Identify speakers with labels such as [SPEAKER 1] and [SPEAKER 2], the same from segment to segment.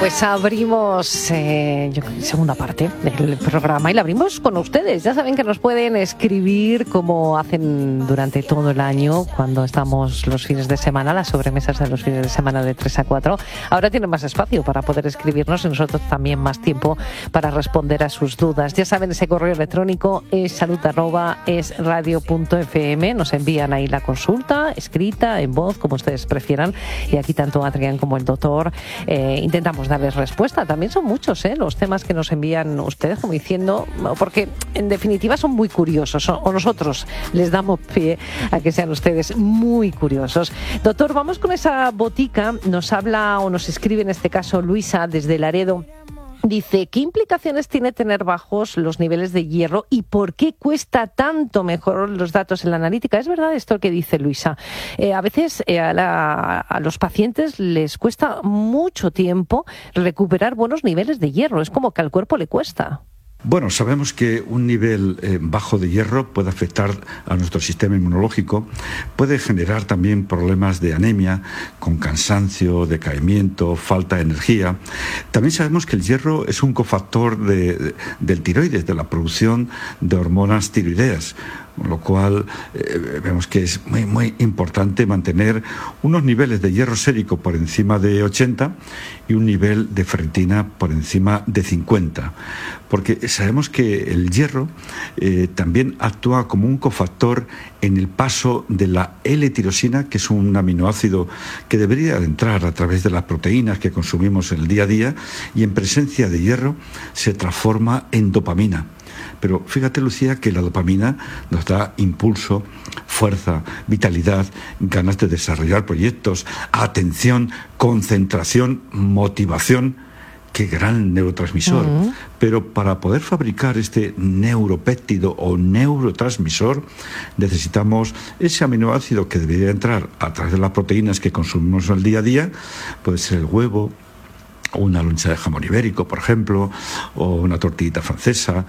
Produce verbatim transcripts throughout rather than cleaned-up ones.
[SPEAKER 1] Pues abrimos eh, yo creo que segunda parte del programa y la abrimos con ustedes. Ya saben que nos pueden escribir como hacen durante todo el año cuando estamos los fines de semana, las sobremesas de los fines de semana de tres a cuatro. Ahora tienen más espacio para poder escribirnos y nosotros también más tiempo para responder a sus dudas. Ya saben, ese correo electrónico es salud arroba es radio punto f m. Nos envían ahí la consulta, escrita, en voz, como ustedes prefieran. Y aquí tanto Adrián como el doctor eh, intentamos darles respuesta. También son muchos ¿eh? los temas que nos envían ustedes, como diciendo, porque en definitiva son muy curiosos, o nosotros les damos pie a que sean ustedes muy curiosos. Doctor, vamos con esa botica. Nos habla o nos escribe en este caso Luisa desde Laredo. Dice, ¿qué implicaciones tiene tener bajos los niveles de hierro y por qué cuesta tanto mejorar los datos en la analítica? ¿Es verdad esto que dice Luisa? Eh, a veces eh, a, la, a los pacientes les cuesta mucho tiempo recuperar buenos niveles de hierro. Es como que al cuerpo le cuesta.
[SPEAKER 2] Bueno, sabemos que un nivel eh, bajo de hierro puede afectar a nuestro sistema inmunológico, puede generar también problemas de anemia, con cansancio, decaimiento, falta de energía. También sabemos que el hierro es un cofactor de, de, del tiroides, de la producción de hormonas tiroideas. Con lo cual eh, vemos que es muy, muy importante mantener unos niveles de hierro sérico por encima de ochenta y un nivel de ferritina por encima de cincuenta. Porque sabemos que el hierro eh, también actúa como un cofactor en el paso de la L-tirosina, que es un aminoácido que debería entrar a través de las proteínas que consumimos en el día a día, y en presencia de hierro se transforma en dopamina. Pero fíjate, Lucía, que la dopamina nos da impulso, fuerza, vitalidad, ganas de desarrollar proyectos, atención, concentración, motivación. ¡Qué gran neurotransmisor! Uh-huh. Pero para poder fabricar este neuropéptido o neurotransmisor necesitamos ese aminoácido que debería entrar a través de las proteínas que consumimos en el día a día. Puede ser el huevo, o una loncha de jamón ibérico, por ejemplo, o una tortillita francesa,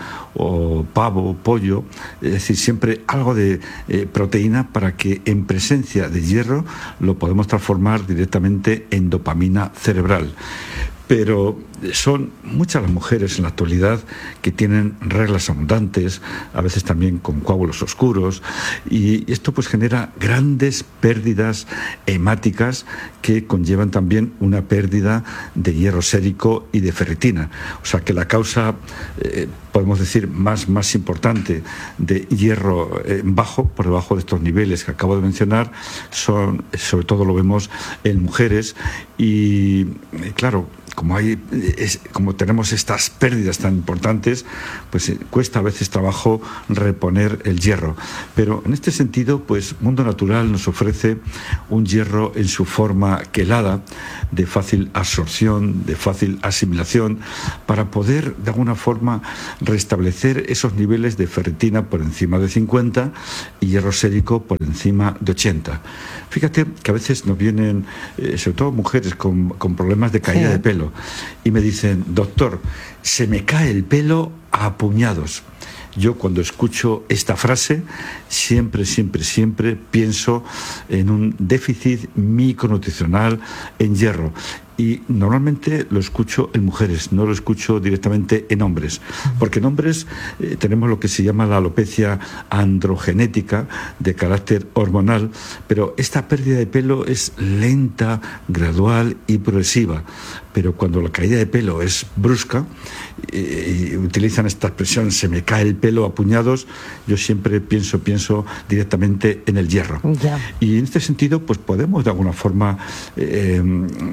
[SPEAKER 2] o pavo, pollo, es decir, siempre algo de eh, proteína para que en presencia de hierro lo podemos transformar directamente en dopamina cerebral. Pero son muchas las mujeres en la actualidad que tienen reglas abundantes, a veces también con coágulos oscuros, y esto pues genera grandes pérdidas hemáticas que conllevan también una pérdida de hierro sérico y de ferritina. O sea que la causa, eh, podemos decir, más, más importante de hierro eh, bajo, por debajo de estos niveles que acabo de mencionar, son, sobre todo lo vemos en mujeres, y eh, claro, como hay es, como tenemos estas pérdidas tan importantes, pues eh, cuesta a veces trabajo reponer el hierro. Pero en este sentido, pues Mundo Natural nos ofrece un hierro en su forma quelada, de fácil absorción, de fácil asimilación, para poder de alguna forma restablecer esos niveles de ferritina por encima de cincuenta y hierro sérico por encima de ochenta. Fíjate que a veces nos vienen, eh, sobre todo mujeres con, con problemas de caída sí. de pelo, y me dicen, doctor, se me cae el pelo a puñados. Yo cuando escucho esta frase siempre, siempre, siempre pienso en un déficit micronutricional en hierro. Y normalmente lo escucho en mujeres, no lo escucho directamente en hombres, porque en hombres eh, tenemos lo que se llama la alopecia androgenética de carácter hormonal, pero esta pérdida de pelo es lenta, gradual y progresiva. Pero cuando la caída de pelo es brusca, eh, y utilizan esta expresión, se me cae el pelo a puñados, yo siempre pienso, pienso directamente en el hierro. Yeah. Y en este sentido, pues podemos de alguna forma eh,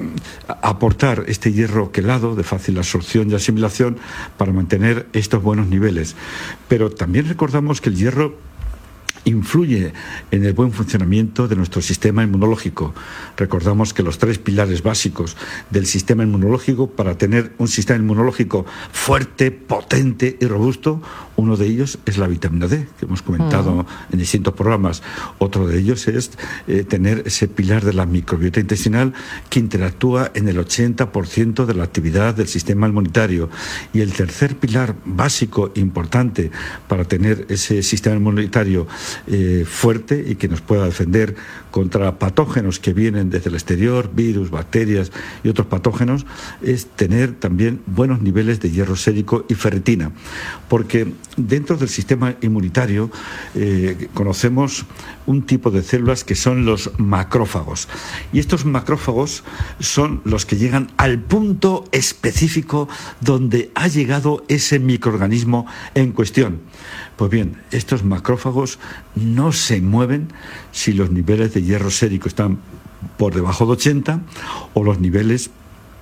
[SPEAKER 2] aportar este hierro quelado de fácil absorción y asimilación para mantener estos buenos niveles. Pero también recordamos que el hierro influye en el buen funcionamiento de nuestro sistema inmunológico. Recordamos que los tres pilares básicos del sistema inmunológico, para tener un sistema inmunológico fuerte, potente y robusto, uno de ellos es la vitamina D, que hemos comentado uh-huh. en distintos programas. Otro de ellos es eh, tener ese pilar de la microbiota intestinal que interactúa en el ochenta por ciento de la actividad del sistema inmunitario. Y el tercer pilar básico importante para tener ese sistema inmunitario eh, fuerte y que nos pueda defender contra patógenos que vienen desde el exterior, virus, bacterias y otros patógenos, es tener también buenos niveles de hierro sérico y ferritina, porque dentro del sistema inmunitario eh, conocemos un tipo de células que son los macrófagos, y estos macrófagos son los que llegan al punto específico donde ha llegado ese microorganismo en cuestión. Pues bien, estos macrófagos no se mueven si los niveles de hierro sérico están por debajo de ochenta o los niveles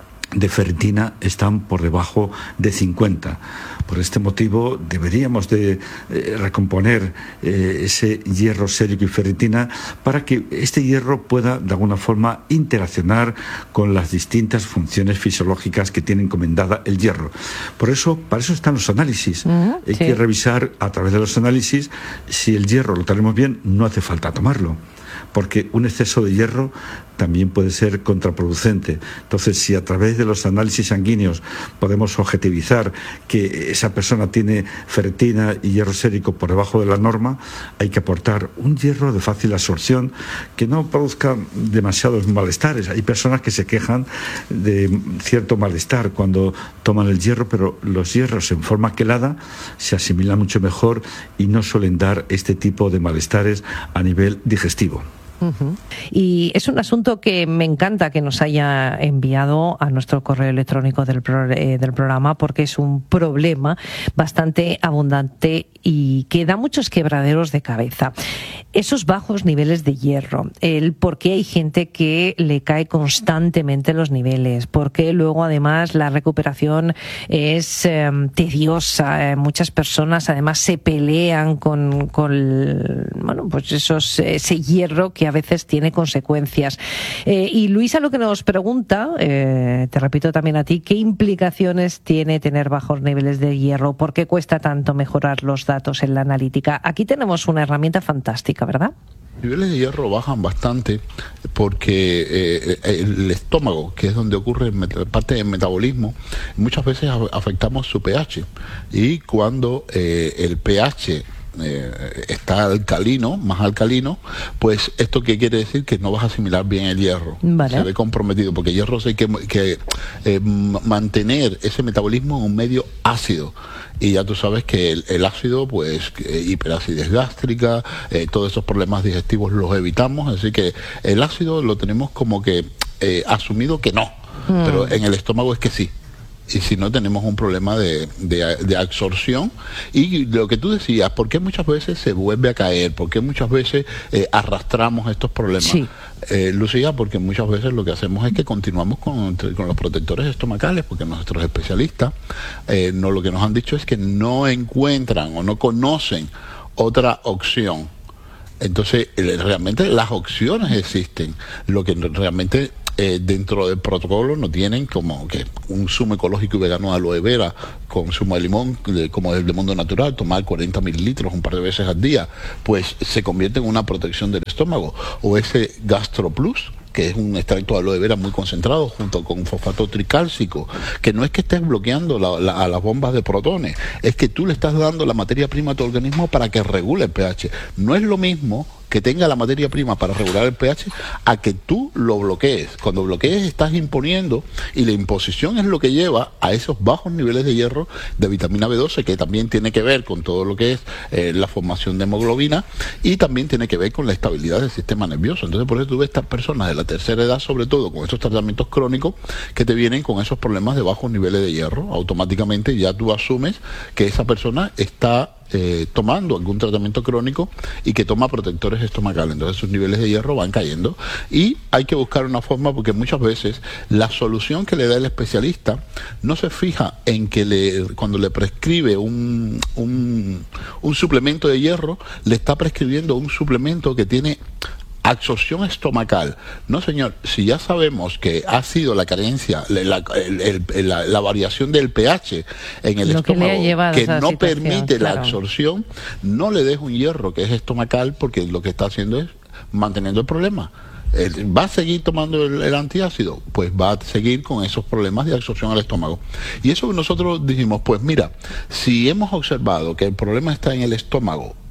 [SPEAKER 2] de ferritina están por debajo de cincuenta. Por este motivo deberíamos de eh, recomponer eh, ese hierro sérico y ferritina para que este hierro pueda de alguna forma interaccionar con las distintas funciones fisiológicas que tiene encomendada el hierro. Por eso, para eso están los análisis. Uh-huh, Hay sí. que revisar a través de los análisis si el hierro lo tenemos bien, no hace falta tomarlo, porque un exceso de hierro también puede ser contraproducente. Entonces, si a través de los análisis sanguíneos podemos objetivizar que esa persona tiene ferritina y hierro sérico por debajo de la norma, hay que aportar un hierro de fácil absorción que no produzca demasiados malestares. Hay personas que se quejan de cierto malestar cuando toman el hierro, pero los hierros en forma quelada se asimilan mucho mejor y no suelen dar este tipo de malestares a nivel digestivo.
[SPEAKER 1] Uh-huh. Y es un asunto que me encanta que nos haya enviado a nuestro correo electrónico del, pro, eh, del programa, porque es un problema bastante abundante y que da muchos quebraderos de cabeza. Esos bajos niveles de hierro, el por qué hay gente que le cae constantemente los niveles, por qué luego además la recuperación es eh, tediosa, eh, muchas personas además se pelean con, con bueno, pues esos, ese hierro que a veces tiene consecuencias. Eh, y Luisa lo que nos pregunta, eh, te repito también a ti, ¿qué implicaciones tiene tener bajos niveles de hierro? ¿Por qué cuesta tanto mejorar los datos en la analítica? Aquí tenemos una herramienta fantástica, ¿verdad?
[SPEAKER 3] Los niveles de hierro bajan bastante porque eh, el estómago, que es donde ocurre parte del metabolismo, muchas veces afectamos su pH. Y cuando eh, el pH Eh, está alcalino, más alcalino, pues esto qué quiere decir, que no vas a asimilar bien el hierro. Vale. Se ve comprometido, porque el hierro hay que, que eh, mantener ese metabolismo en un medio ácido, y ya tú sabes que el, el ácido, pues eh, hiperacidez gástrica, eh, todos esos problemas digestivos los evitamos, así que el ácido lo tenemos como que eh, asumido que no, mm. pero en el estómago es que sí. Y si no, tenemos un problema de, de, de absorción. Y lo que tú decías, ¿por qué muchas veces se vuelve a caer? ¿Por qué muchas veces eh, arrastramos estos problemas? Sí. Eh, Lucía, porque muchas veces lo que hacemos es que continuamos con, con los protectores estomacales, porque nuestros especialistas eh, no, lo que nos han dicho es que no encuentran o no conocen otra opción. Entonces, realmente las opciones existen. Lo que realmente eh, dentro del protocolo no tienen, como que un zumo ecológico y vegano de aloe vera con zumo de limón, de, como es de Mundo Natural, tomar cuarenta mililitros un par de veces al día, pues se convierte en una protección del estómago. O ese Gastro Plus, que es un extracto de aloe vera muy concentrado junto con fosfato tricálcico, que no es que estés bloqueando la, la, a las bombas de protones, es que tú le estás dando la materia prima a tu organismo para que regule el pH. No es lo mismo que tenga la materia prima para regular el pH a que tú lo bloquees. Cuando bloquees estás imponiendo, y la imposición es lo que lleva a esos bajos niveles de hierro, de vitamina B doce, que también tiene que ver con todo lo que es eh, la formación de hemoglobina, y también tiene que ver con la estabilidad del sistema nervioso. Entonces, por eso tú ves estas personas de la tercera edad, sobre todo con estos tratamientos crónicos, que te vienen con esos problemas de bajos niveles de hierro. Automáticamente ya tú asumes que esa persona está Eh, tomando algún tratamiento crónico y que toma protectores estomacales. Entonces sus niveles de hierro van cayendo, y hay que buscar una forma, porque muchas veces la solución que le da el especialista no se fija en que le, cuando le prescribe un, un, un suplemento de hierro, le está prescribiendo un suplemento que tiene absorción estomacal. No, señor, si ya sabemos que ha sido la carencia, la, el, el, la, la variación del pH en el lo estómago que, que no permite claro. la absorción, no le des un hierro que es estomacal, porque lo que está haciendo es manteniendo el problema. ¿Va a seguir tomando el, el antiácido? Pues va a seguir con esos problemas de absorción al estómago. Y eso nosotros dijimos, pues mira, si hemos observado que el problema está en el estómago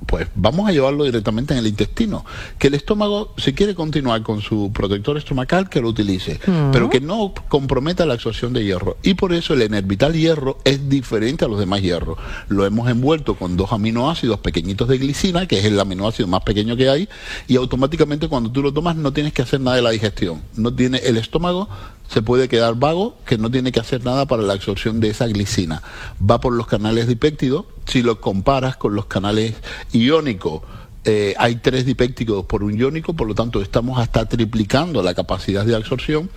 [SPEAKER 3] pues vamos a llevarlo directamente en el intestino. Que el estómago, si quiere continuar con su protector estomacal, que lo utilice, uh-huh. pero que no comprometa la absorción de hierro. Y por eso el Enervital Hierro es diferente a los demás hierros. Lo hemos envuelto con dos aminoácidos pequeñitos de glicina, que es el aminoácido más pequeño que hay, y automáticamente cuando tú lo tomas no tienes que hacer nada de la digestión. No tiene el estómago, se puede quedar vago, que no tiene que hacer nada para la absorción de esa glicina. Va por los canales dipéptidos. Si lo comparas con los canales iónicos, eh, hay tres dipéptidos por un iónico, por lo tanto estamos hasta triplicando la capacidad de absorción.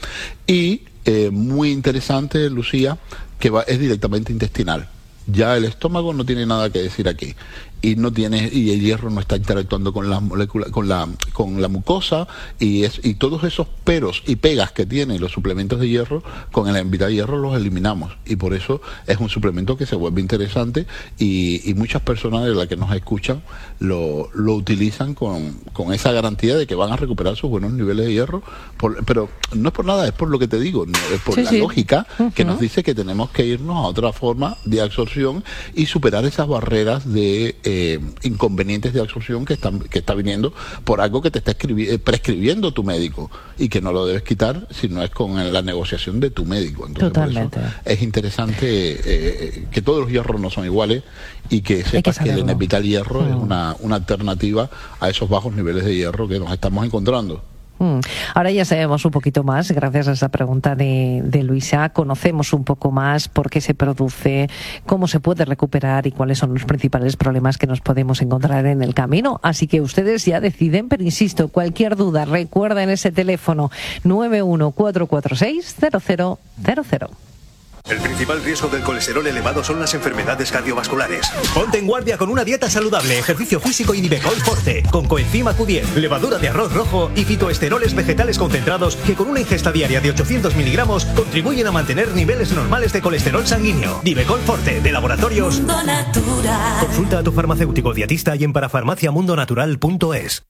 [SPEAKER 3] Y eh, muy interesante, Lucía, que va, es directamente intestinal. Ya el estómago no tiene nada que decir aquí. Y no tiene, y el hierro no está interactuando con las moléculas, con la, con la mucosa, y es, y todos esos peros y pegas que tienen los suplementos de hierro, con el Enervital Hierro los eliminamos. Y por eso es un suplemento que se vuelve interesante, y, y muchas personas de las que nos escuchan lo, lo utilizan con, con esa garantía de que van a recuperar sus buenos niveles de hierro. Por, pero no es por nada, es por lo que te digo, no, es por sí, la sí. lógica uh-huh. que nos dice que tenemos que irnos a otra forma de absorción y superar esas barreras de Eh, inconvenientes de absorción que están que está viniendo por algo que te está escribi- prescribiendo tu médico, y que no lo debes quitar si no es con la negociación de tu médico. Entonces, totalmente. Por eso es interesante eh, que todos los hierros no son iguales, y que sepas que, que el Enervital Hierro mm. es una, una alternativa a esos bajos niveles de hierro que nos estamos encontrando.
[SPEAKER 1] Ahora ya sabemos un poquito más, gracias a esa pregunta de, de Luisa, conocemos un poco más por qué se produce, cómo se puede recuperar y cuáles son los principales problemas que nos podemos encontrar en el camino. Así que ustedes ya deciden, pero insisto, cualquier duda, recuerden ese teléfono nueve uno cuatro cuatro seis cero cero cero cero.
[SPEAKER 4] El principal riesgo del colesterol elevado son las enfermedades cardiovasculares.
[SPEAKER 5] Ponte en guardia con una dieta saludable, ejercicio físico y Nivecol Forte, con coenzima Q diez, levadura de arroz rojo y fitoesteroles vegetales concentrados que con una ingesta diaria de ochocientos miligramos contribuyen a mantener niveles normales de colesterol sanguíneo. Nivecol Forte, de Laboratorios Mundo Natural. Consulta a tu farmacéutico dietista y en parafarmacia mundo natural punto es.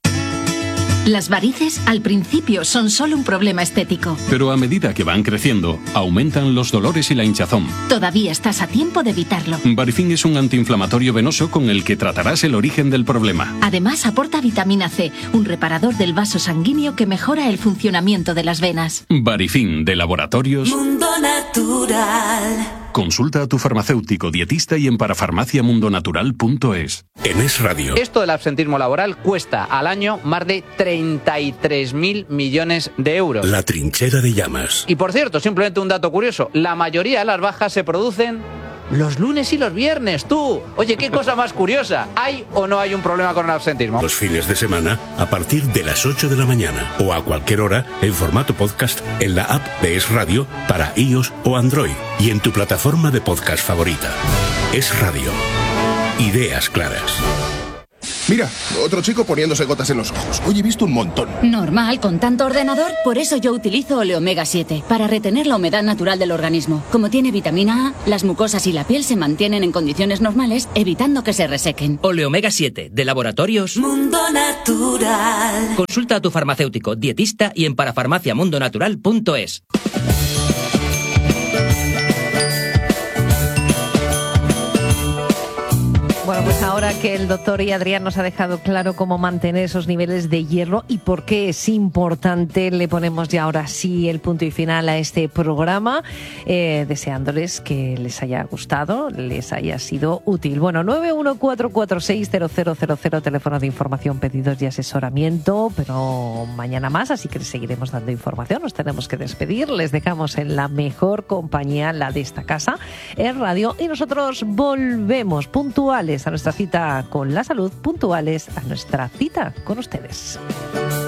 [SPEAKER 6] Las varices al principio son solo un problema estético.
[SPEAKER 7] Pero a medida que van creciendo, aumentan los dolores y la hinchazón.
[SPEAKER 6] Todavía estás a tiempo de evitarlo.
[SPEAKER 7] Varifin es un antiinflamatorio venoso con el que tratarás el origen del problema.
[SPEAKER 6] Además aporta vitamina C, un reparador del vaso sanguíneo que mejora el funcionamiento de las venas.
[SPEAKER 7] Varifin, de Laboratorios
[SPEAKER 8] Mundo Natural.
[SPEAKER 7] Consulta a tu farmacéutico dietista y en parafarmacia mundo natural punto es.
[SPEAKER 9] En Es Radio.
[SPEAKER 10] Esto del absentismo laboral cuesta al año más de treinta y tres mil millones de euros.
[SPEAKER 9] La trinchera de llamas.
[SPEAKER 10] Y por cierto, simplemente un dato curioso, la mayoría de las bajas se producen los lunes y los viernes, tú. Oye, qué cosa más curiosa. ¿Hay o no hay un problema con el absentismo?
[SPEAKER 9] Los fines de semana a partir de las ocho de la mañana o a cualquier hora en formato podcast en la app de Es Radio para iOS o Android y en tu plataforma de podcast favorita. Es Radio. Ideas claras.
[SPEAKER 11] Mira, otro chico poniéndose gotas en los ojos. Hoy he visto un montón.
[SPEAKER 12] Normal, con tanto ordenador. Por eso yo utilizo Oleomega siete, para retener la humedad natural del organismo. Como tiene vitamina A, las mucosas y la piel se mantienen en condiciones normales, evitando que se resequen.
[SPEAKER 13] Oleomega siete, de Laboratorios
[SPEAKER 8] Mundo Natural.
[SPEAKER 13] Consulta a tu farmacéutico, dietista y en parafarmacia mundo natural punto es.
[SPEAKER 1] Bueno, pues ahora que el doctor y Adrián nos ha dejado claro cómo mantener esos niveles de hierro y por qué es importante, le ponemos ya ahora sí el punto y final a este programa, eh, deseándoles que les haya gustado, les haya sido útil. Bueno, nueve uno cuatro cuatro seis cero cero cero cero, teléfono de información, pedidos y asesoramiento, pero mañana más, así que les seguiremos dando información. Nos tenemos que despedir, les dejamos en la mejor compañía, la de esta casa, Es Radio, y nosotros volvemos puntuales a nuestra cita con la salud, puntuales a nuestra cita con ustedes.